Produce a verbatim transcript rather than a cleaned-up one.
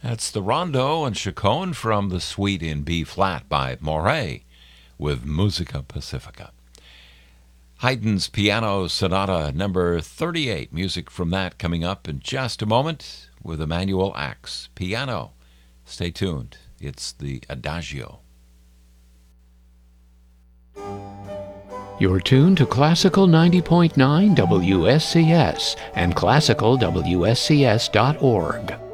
That's the Rondo and Chaconne from the Suite in B flat by Moret with Musica Pacifica. Haydn's Piano Sonata number thirty-eight. Music from that coming up in just a moment with Emanuel Ax. Piano. Stay tuned. It's the Adagio. You're tuned to Classical ninety point nine W S C S and classical W S C S dot org.